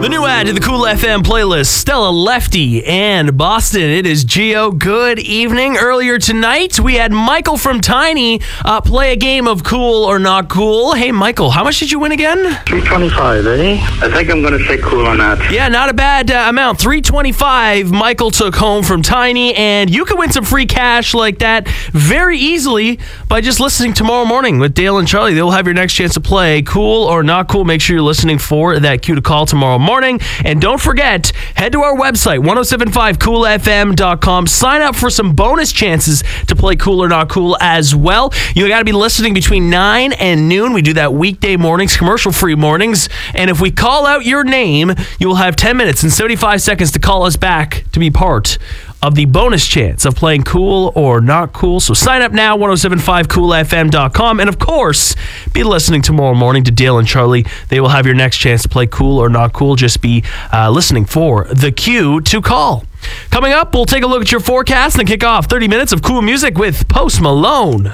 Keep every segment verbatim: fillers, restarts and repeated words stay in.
The new add to the Cool F M playlist, Stella Lefty and Boston. It is Geo. Good evening. Earlier tonight, we had Michael from Tiny uh, play a game of Cool or Not Cool. Hey, Michael, how much did you win again? three twenty-five, eh? I think I'm going to say Cool or Not. Yeah, not a bad uh, amount. three twenty-five Michael took home from Tiny, and you can win some free cash like that very easily by just listening tomorrow morning with Dale and Charlie. They will have your next chance to play Cool or Not Cool. Make sure you're listening for that cue to call tomorrow morning. And don't forget, head to our website, ten seventy-five cool f m dot com. Sign up for some bonus chances to play Cool or Not Cool as well. You got to be listening between nine and noon. We do that weekday mornings, commercial-free mornings. And if we call out your name, you will have ten minutes and seventy-five seconds to call us back to be part of the bonus chance of playing Cool or Not Cool. So sign up now, ten seventy-five cool f m dot com. And of course, be listening tomorrow morning to Dale and Charlie. They will have your next chance to play Cool or Not Cool. Just be uh, listening for the cue to call. Coming up, we'll take a look at your forecast and kick off thirty minutes of cool music with Post Malone.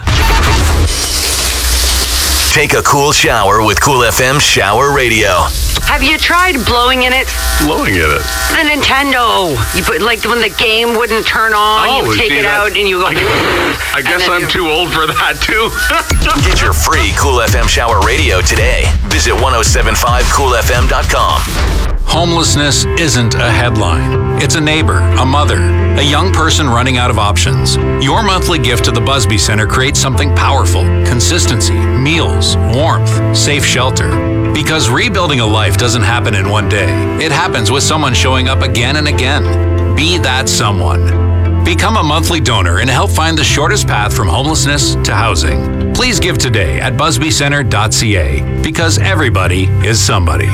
Take a cool shower with Cool F M Shower Radio. Have you tried blowing in it? Blowing in it? The Nintendo. You put, like, when the game wouldn't turn on, Oh, you take see, it that- out and you go... I guess I'm too old for that, too. Get your free Cool F M Shower Radio today. Visit ten seventy-five cool f m dot com. Homelessness isn't a headline. It's a neighbor, a mother, a young person running out of options. Your monthly gift to the Busby Center creates something powerful: consistency, meals, warmth, safe shelter. Because rebuilding a life doesn't happen in one day. It happens with someone showing up again and again. Be that someone. Become a monthly donor and help find the shortest path from homelessness to housing. Please give today at busby center dot c a, because everybody is somebody.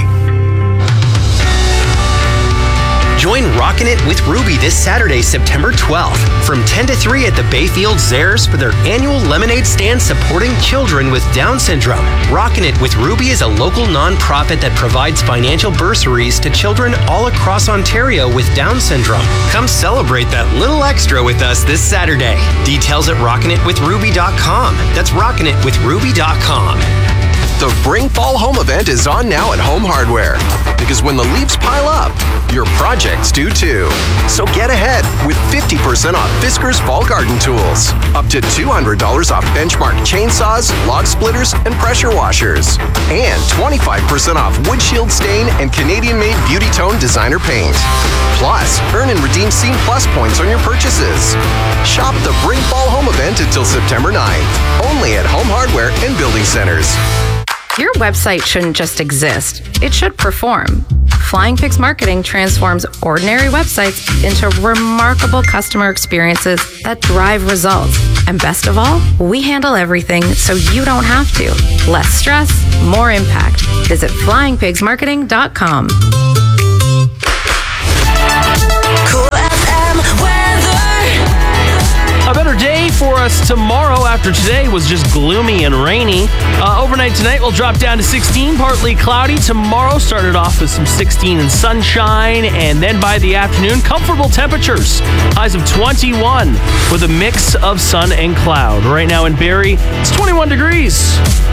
Join Rockin' It with Ruby this Saturday, September twelfth, from ten to three at the Bayfield Zares for their annual lemonade stand supporting children with Down syndrome. Rockin' It with Ruby is a local nonprofit that provides financial bursaries to children all across Ontario with Down syndrome. Come celebrate that little extra with us this Saturday. Details at rockin it with ruby dot com. That's rockin it with ruby dot com. The Bring Fall Home event is on now at Home Hardware. Because when the leaves pile up, your projects do too. So get ahead with fifty percent off Fiskars Fall Garden Tools. Up to two hundred dollars off Benchmark chainsaws, log splitters, and pressure washers. And twenty-five percent off Wood Shield Stain and Canadian-made Beauty Tone Designer Paint. Plus, earn and redeem Scene Plus points on your purchases. Shop the Bring Fall Home event until September ninth. Only at Home Hardware and Building Centers. Your website shouldn't just exist. It should perform. Flying Pigs Marketing transforms ordinary websites into remarkable customer experiences that drive results. And best of all, we handle everything so you don't have to. Less stress, more impact. Visit flying pigs marketing dot com. Cool F M weather. A better day for us tomorrow after today was just gloomy and rainy. Uh, overnight tonight will drop down to sixteen, partly cloudy. Tomorrow started off with some sixteen and sunshine, and then by the afternoon, comfortable temperatures. Highs of twenty-one with a mix of sun and cloud. Right now in Barrie, it's twenty-one degrees.